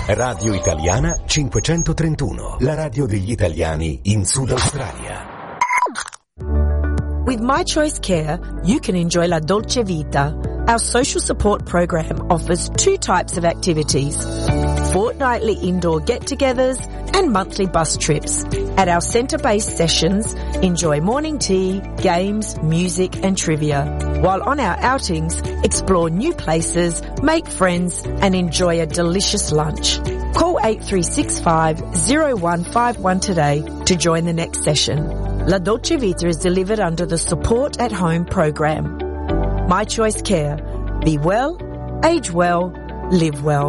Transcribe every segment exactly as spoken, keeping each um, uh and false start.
Radio Italiana cinquecentotrentuno, la radio degli italiani in Sud Australia. With My Choice Care, you can enjoy La Dolce Vita. Our social support program offers two types of activities: fortnightly indoor get-togethers and monthly bus trips. At our centre-based sessions, enjoy morning tea, games, music and trivia. While on our outings, explore new places, make friends and enjoy a delicious lunch. Call eight three six five, zero one five one today to join the next session. La Dolce Vita is delivered under the Support at Home program. My Choice Care. Be well, age well, live well.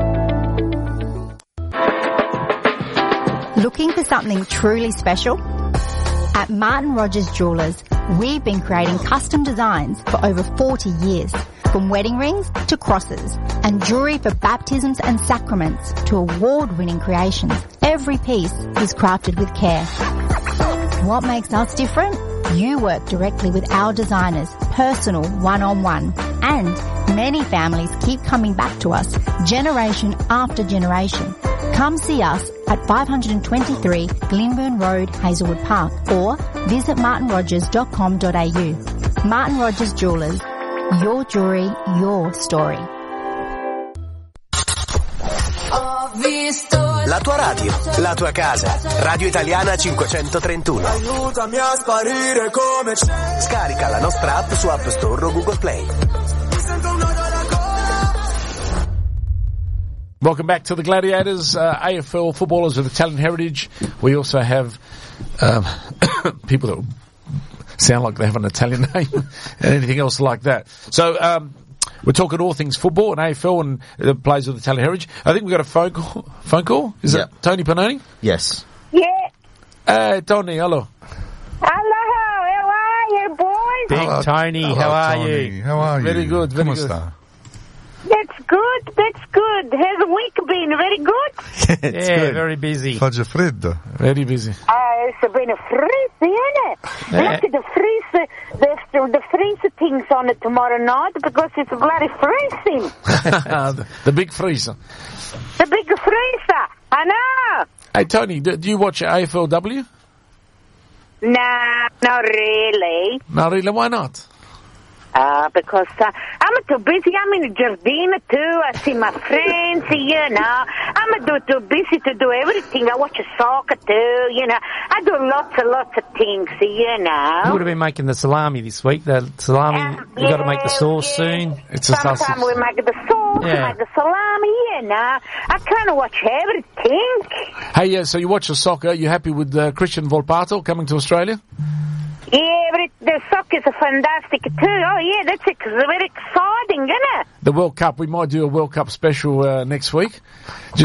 Looking for something truly special? At Martin Rogers Jewellers, we've been creating custom designs for over forty years, from wedding rings to crosses, and jewellery for baptisms and sacraments to award-winning creations. Every piece is crafted with care. What makes us different? You work directly with our designers, personal one-on-one, and many families keep coming back to us generation after generation. Come see us at five twenty-three Glenburn Road, Hazelwood Park, or visit martin rogers dot com dot a u. Martin Rogers Jewellers. Your jewellery, your story. La tua radio, la tua casa. Radio Italiana cinquecentotrentuno. Aiutami a sparire come c'è. Scarica la nostra app su App Store o Google Play. Welcome back to the Gladiators, uh, A F L footballers with Italian heritage. We also have um, people that sound like they have an Italian name and anything else like that. So um, we're talking all things football and A F L and the players with Italian heritage. I think we've got a phone call. Phone call? Is yep. it Tony Panoni? Yes. Yeah. Hey, Tony, hello. Hello, how are you, boys? Big Hello. Tony, Hello, how are Tony. you? How are Very you? good, very Come good. sta? That's good, that's good. How's the week been? Very good? Yeah, good. very busy. Faccia freddo. Very busy. Uh, it's been a freeze, isn't it? Yeah. Look at the freezer, the, the freezer things on it tomorrow night because it's bloody freezing. the, the big freezer. The big freezer, I know. Hey, Tony, do, do you watch A F L W? Nah, not really. No, really, why not? Uh, because uh, I'm too busy. I'm in Jardina too. I see my friends, you know. I'm too, too busy to do everything. I watch soccer too, you know. I do lots and lots of things, you know. You would have been making the salami this week. The salami, Um, you've got to make the yeah, sauce yeah. soon. It's a Sometimes sausage. we make the sauce, Yeah. make the salami, you know. I kind of watch everything. Hey, yeah, so you watch the soccer. You happy with uh, Christian Volpato coming to Australia? Yeah, but it, the soccer's are fantastic too. Oh, yeah, that's ex- very exciting, isn't it? The World Cup, we might do a World Cup special uh, next week.